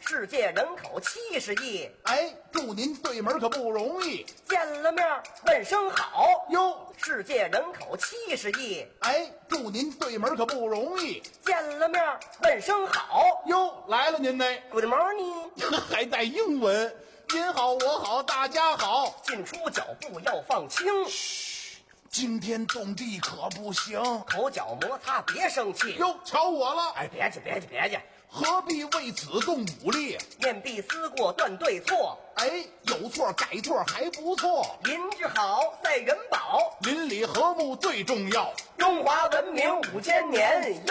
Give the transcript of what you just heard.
世界人口70亿。 哎，祝您对门可不容易。 见了面问声好。 哟， 世界人口70亿。 哎，祝您对门可不容易。 见了面问声好。 哟，来了您呢。 Good morning。 还带英文。您好，我好，大家好。 进出脚步要放轻。 惊天动地可不行， 口角摩擦别生气。 哟，瞧我了！ 哎，别介， 何必为此动武力？ 面壁思过断对错。 哎，有错改错还不错。 邻居好赛人保， 邻里和睦最重要。 中华文明5000年。